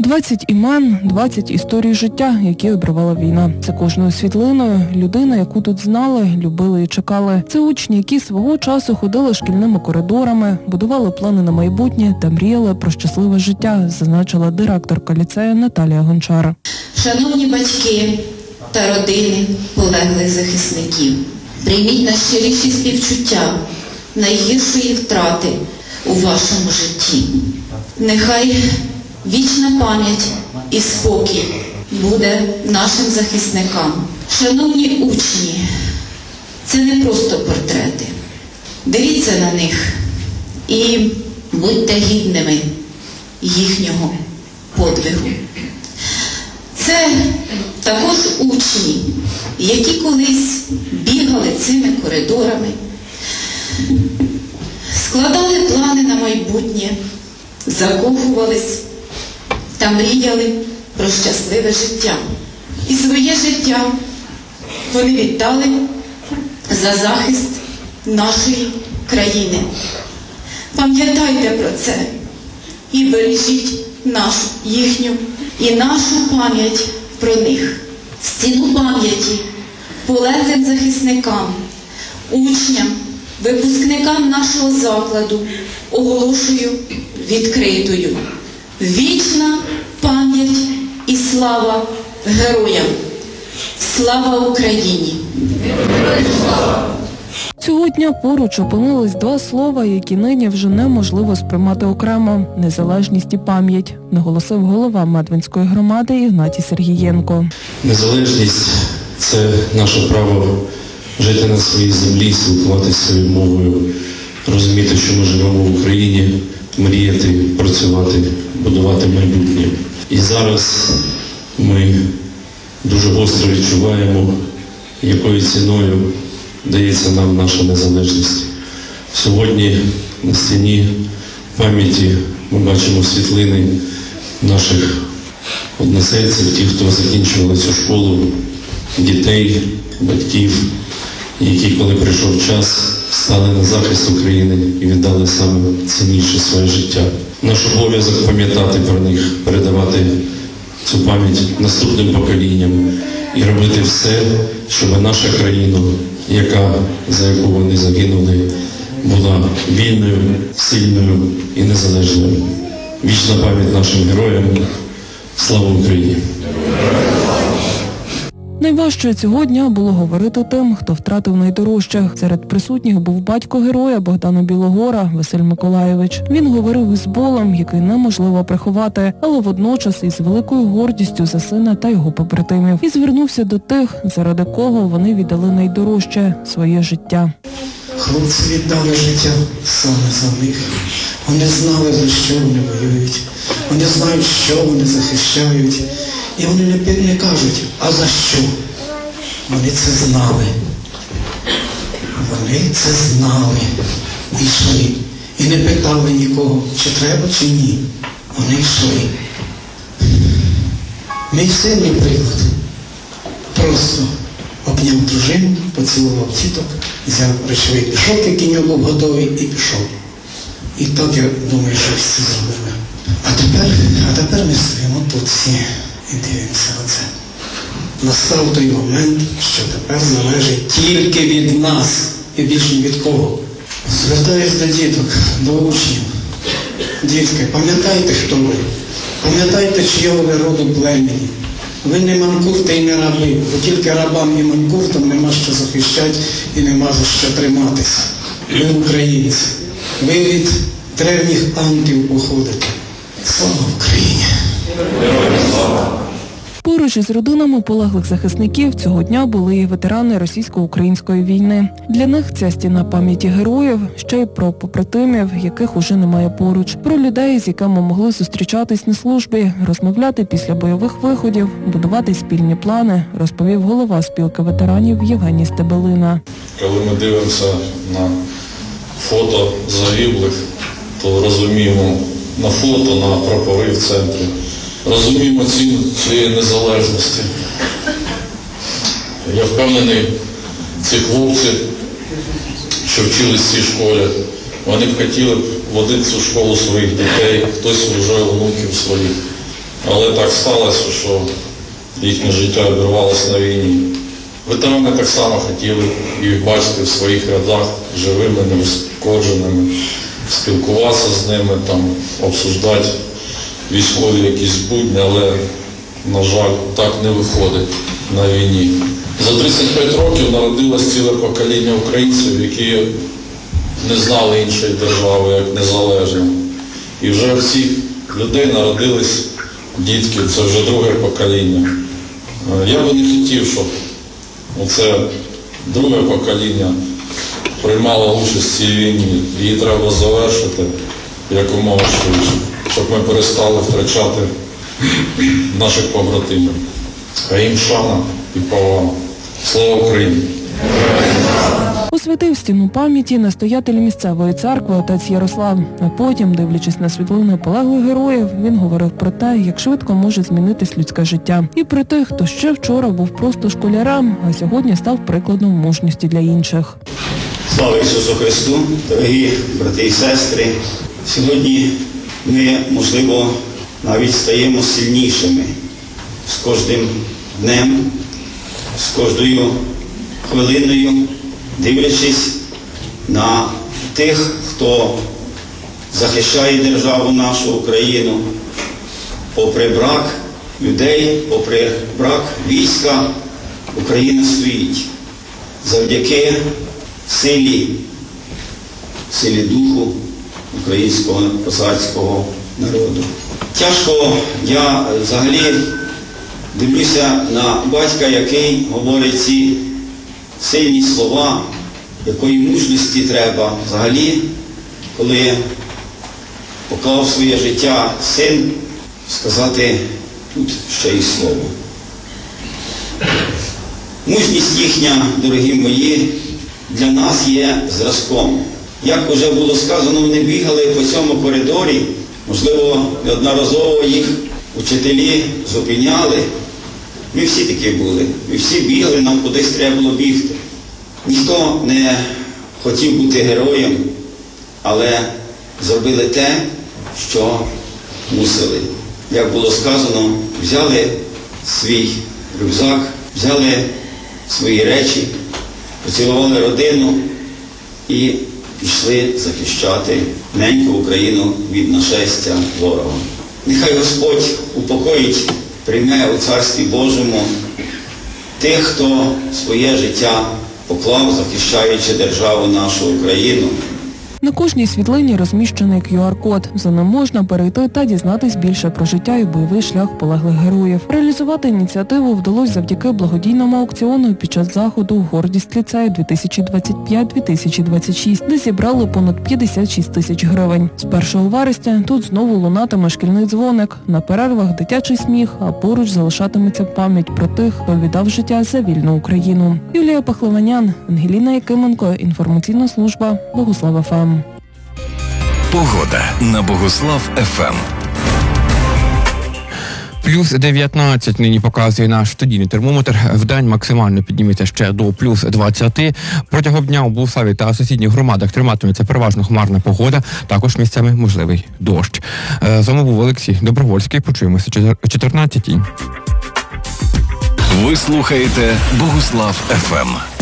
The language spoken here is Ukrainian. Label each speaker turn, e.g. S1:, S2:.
S1: 20 імен, 20 історій життя, які обривала війна. Це кожною світлиною людина, яку тут знали, любили і чекали. Це учні, які свого часу ходили шкільними коридорами, будували плани на майбутнє та мріяли про щасливе життя, зазначила директорка ліцею Наталія Гончар.
S2: Шановні батьки та родини полеглих захисників, прийміть найщиріші співчуття найгіршої втрати у вашому житті. Нехай вічна пам'ять і спокій буде нашим захисникам. Шановні учні, це не просто портрети. Дивіться на них і будьте гідними їхнього подвигу. Це також учні, які колись бігали цими коридорами, складали плани на майбутнє, закохувались та мріяли про щасливе життя. І своє життя вони віддали за захист нашої країни. Пам'ятайте про це і бережіть їхню і нашу пам'ять про них. Стіну пам'яті полеглим захисникам, учням, випускникам нашого закладу оголошую відкритою. Вічна пам'ять і слава героям! Слава Україні!
S1: Цього дня поруч опинились два слова, які нині вже неможливо сприймати окремо – незалежність і пам'ять, наголосив голова Медвинської громади Ігнатій Сергієнко.
S3: Незалежність – це наше право жити на своїй землі, спілкуватися своєю мовою, розуміти, що ми живемо в Україні, мріяти, працювати, будувати майбутнє. І зараз ми дуже гостро відчуваємо, якою ціною дається нам наша незалежність. Сьогодні на стіні пам'яті ми бачимо світлини наших односельців, тих, хто закінчували цю школу, дітей, батьків, які, коли прийшов час, стали на захист України і віддали саме цінніше своє життя. Наш обов'язок пам'ятати про них, передавати цю пам'ять наступним поколінням і робити все, щоб наша країна, за яку вони загинули, була вільною, сильною і незалежною. Вічна пам'ять нашим героям. Слава Україні!
S1: Найважче цього дня було говорити тим, хто втратив найдорожчих. Серед присутніх був батько героя Богдана Білогора Василь Миколайович. Він говорив із болем, який неможливо приховати, але водночас із великою гордістю за сина та його побратимів. І звернувся до тих, заради кого вони віддали найдорожче – своє життя.
S4: Хлопці віддали життя саме за них. Вони знали, за що вони воюють. Вони знають, що вони захищають. І вони не кажуть, а за що? Вони це знали. Вони це знали. І йшли. І не питали нікого, чи треба, чи ні. Вони йшли. Мій син, мій приклад, просто обняв дружину, поцілував тіток, взяв речовий пішов, який не був готовий, і пішов. І так, я думаю, що всі зробили. А тепер ми стоїмо тут всі. І дивимося оце. Настав той момент, що тепер залежить тільки від нас і більше ні від кого. Звертаюсь до діток, до учнів. Дітки, пам'ятайте, хто ви. Пам'ятайте, чийого ви роду племені. Ви не манкурти і не раби, бо тільки рабам і манкуртам нема що захищати і нема за що триматися. Ви українці. Ви від древніх антів походите. Слава Україні!
S1: Поруч із родинами полеглих захисників цього дня були і ветерани російсько-української війни. Для них ця стіна пам'яті героїв, ще й про побратимів, яких уже немає поруч. Про людей, з якими могли зустрічатись на службі, розмовляти після бойових виходів, будувати спільні плани, розповів голова спілки ветеранів Євгеній Стебелина.
S5: Коли ми дивимося на фото загиблих, то розуміємо на фото, на прапори в центрі. Розуміємо ціну цієї незалежності. Я впевнений, ці хлопці, що вчились в цій школі, вони б хотіли б водити цю школу своїх дітей, хтось вже онуків своїх. але так сталося, що їхнє життя обірвалося на війні. Ветерани так само хотіли їх бачити в своїх рядах живими, неушкодженими, спілкуватися з ними, там, обсуждати військові якісь будні, але, на жаль, так не виходить на війні. За 35 років народилось ціле покоління українців, які не знали іншої держави, як незалежно. І вже в цих людей народились дітки, це вже друге покоління. Я би не хотів, щоб оце друге покоління приймало участь в цій війні. Її треба завершити якомога швидше, щоб ми перестали втрачати наших побратимів. А їм шана і повага. Слава Україні!
S1: Освятив стіну пам'яті настоятель місцевої церкви отець Ярослав. А потім, дивлячись на світлини полеглих героїв, він говорив про те, як швидко може змінитись людське життя. І про тих, хто ще вчора був просто школярем, а сьогодні став прикладом мужності для інших.
S6: Слава Ісусу Христу! Дорогі брати і сестри! Сьогодні ми, можливо, навіть стаємо сильнішими з кожним днем, з кожною хвилиною, дивлячись на тих, хто захищає державу нашу Україну, попри брак людей, попри брак війська, Україна стоїть. Завдяки силі духу українського козацького народу. Тяжко, я взагалі дивлюся на батька, який говорить ці сильні слова, якої мужності треба взагалі, коли поклав своє життя син, сказати тут ще й слово. Мужність їхня, дорогі мої, для нас є зразком. Як вже було сказано, вони бігали по цьому коридорі, можливо, неодноразово їх учителі зупиняли. Ми всі такі були, ми всі бігли, нам кудись треба було бігти. Ніхто не хотів бути героєм, але зробили те, що мусили. Як було сказано, взяли свій рюкзак, взяли свої речі, поцілували родину і пішли захищати неньку Україну від нашестя ворога. Нехай Господь упокоїть, прийме у Царстві Божому тих, хто своє життя поклав, захищаючи державу нашу Україну.
S1: На кожній світлині розміщений QR-код. За ним можна перейти та дізнатись більше про життя і бойовий шлях полеглих героїв. Реалізувати ініціативу вдалося завдяки благодійному аукціону під час заходу «Гордість ліцею 2025-2026», де зібрали понад 56 тисяч гривень. З 1 вересня тут знову лунатиме шкільний дзвоник. На перервах дитячий сміх, а поруч залишатиметься пам'ять про тих, хто віддав життя за вільну Україну. Юлія Пахливанян, Ангеліна Якименко, інформаційна служба Богуслав ФМ.
S7: Погода на Богуслав ФМ.
S8: Плюс 19 нині показує наш студійний термометр. Вдень максимально підніметься ще до плюс 20. Протягом дня у Богуславі та сусідніх громадах триматиметься переважно хмарна погода, також місцями можливий дощ. З вами був Олексій Добровольський. Почуємося о 14-й.
S7: Ви слухаєте Богуслав ФМ.